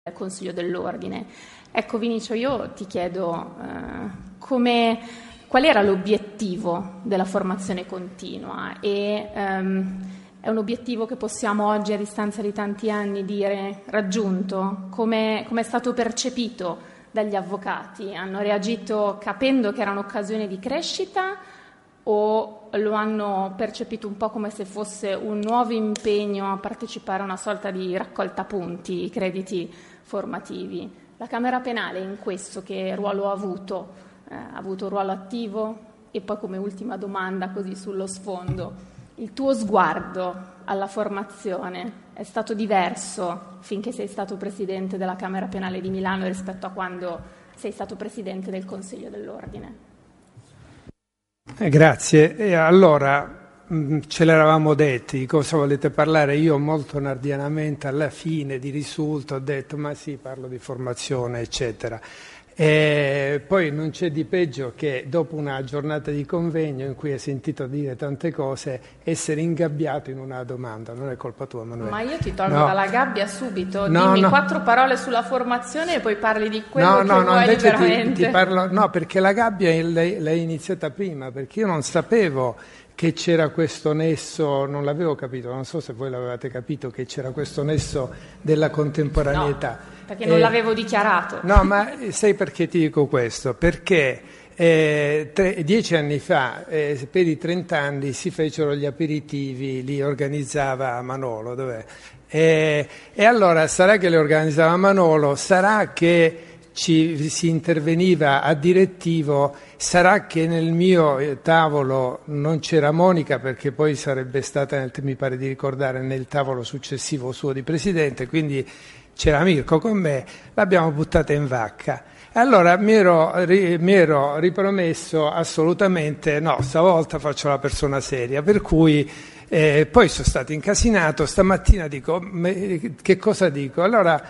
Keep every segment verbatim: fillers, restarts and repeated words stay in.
Consiglio dell'Ordine. Ecco Vinicio, io ti chiedo eh, come, qual era l'obiettivo della formazione continua e ehm, è un obiettivo che possiamo oggi a distanza di tanti anni dire raggiunto? Come è stato percepito dagli avvocati? Hanno reagito capendo che era un'occasione di crescita o lo hanno percepito un po' come se fosse un nuovo impegno a partecipare a una sorta di raccolta punti, crediti formativi? La Camera Penale in questo che ruolo ha avuto? Eh, ha avuto un ruolo attivo? E poi come ultima domanda così sullo sfondo, il tuo sguardo alla formazione è stato diverso finché sei stato Presidente della Camera Penale di Milano rispetto a quando sei stato Presidente del Consiglio dell'Ordine? Eh, grazie. E allora mh, ce l'eravamo detti, di cosa volete parlare? Io molto nardianamente alla fine di risulto ho detto ma sì, parlo di formazione eccetera. E poi non c'è di peggio che dopo una giornata di convegno in cui hai sentito dire tante cose essere ingabbiato in una domanda. Non è colpa tua, Manuela. Ma io ti tolgo no. dalla gabbia subito. No, Dimmi no. quattro parole sulla formazione e poi parli di quello no, che no, vuoi no, invece liberamente. Ti, ti parlo, no, perché la gabbia l'hai, l'hai iniziata prima, perché io non sapevo che c'era questo nesso, non l'avevo capito, non so se voi l'avevate capito, che c'era questo nesso della contemporaneità. No, perché non eh, l'avevo dichiarato. No, ma sai perché ti dico questo? Perché eh, tre, dieci anni fa, eh, per i trent'anni, si fecero gli aperitivi, li organizzava Manolo, dov'è? Eh, e allora sarà che li organizzava Manolo, sarà che ci si interveniva a direttivo, sarà che nel mio tavolo non c'era Monica perché poi sarebbe stata, mi pare di ricordare, nel tavolo successivo suo di presidente, quindi c'era Mirko con me, l'abbiamo buttata in vacca. Allora mi ero, mi ero ripromesso assolutamente, no, stavolta faccio la persona seria, per cui eh, poi sono stato incasinato, stamattina dico, che cosa dico? Allora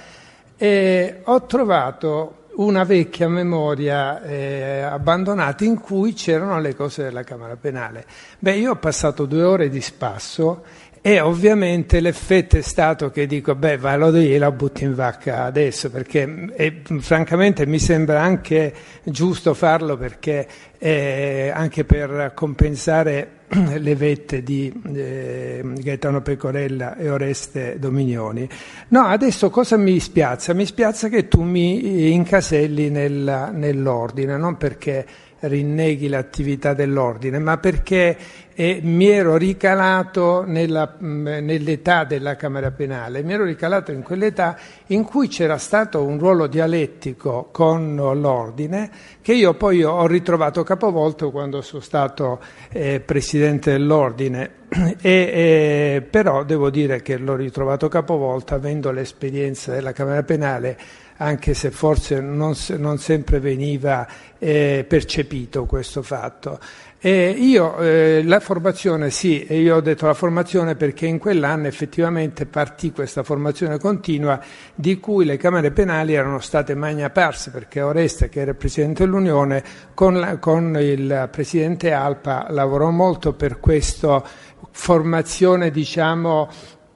eh, ho trovato una vecchia memoria eh, abbandonata in cui c'erano le cose della Camera Penale. Beh, io ho passato due ore di spasso e ovviamente l'effetto è stato che dico, beh, vado lì e la butto in vacca adesso, perché e, francamente mi sembra anche giusto farlo perché eh, anche per compensare le vette di eh, Gaetano Pecorella e Oreste Dominioni. No, adesso cosa mi spiazza? Mi spiazza che tu mi incaselli nella, nell'ordine, non perché rinneghi l'attività dell'ordine, ma perché eh, mi ero ricalato nella, mh, nell'età della Camera Penale, mi ero ricalato in quell'età in cui c'era stato un ruolo dialettico con l'ordine che io poi ho ritrovato capovolto quando sono stato eh, Presidente dell'ordine e, eh, però devo dire che l'ho ritrovato capovolto avendo l'esperienza della Camera Penale, anche se forse non, non sempre veniva eh, percepito questo fatto. E io eh, la formazione sì, e io ho detto la formazione perché in quell'anno effettivamente partì questa formazione continua di cui le Camere Penali erano state magna pars, perché Oreste, che era il Presidente dell'Unione, con, la, con il Presidente Alpa lavorò molto per questa formazione, diciamo,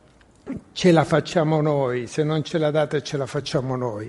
ce la facciamo noi, se non ce la date ce la facciamo noi.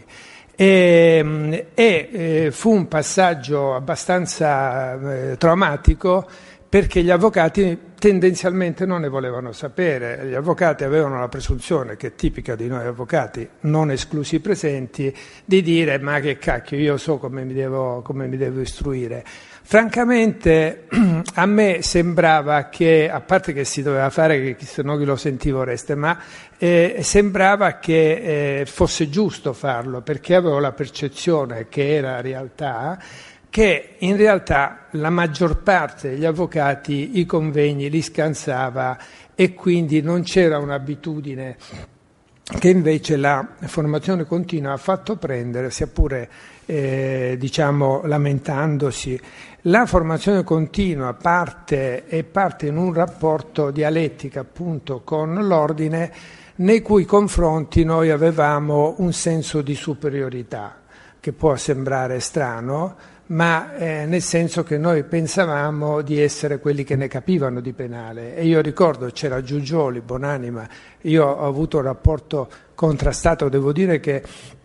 E, e eh, fu un passaggio abbastanza eh, traumatico perché gli avvocati tendenzialmente non ne volevano sapere. Gli avvocati avevano la presunzione, che è tipica di noi avvocati, non esclusi presenti, di dire ma che cacchio, io so come mi devo, come mi devo istruire. Francamente a me sembrava che, a parte che si doveva fare, che se no chi lo sentivo Oreste, ma eh, sembrava che eh, fosse giusto farlo, perché avevo la percezione che era realtà, che in realtà la maggior parte degli avvocati i convegni li scansava e quindi non c'era un'abitudine che invece la formazione continua ha fatto prendere, sia pure eh, diciamo lamentandosi. La formazione continua parte e parte in un rapporto dialettico appunto con l'ordine, nei cui confronti noi avevamo un senso di superiorità, che può sembrare strano, ma eh, nel senso che noi pensavamo di essere quelli che ne capivano di penale. E io ricordo c'era Giugioli, buonanima, io ho avuto un rapporto contrastato, devo dire che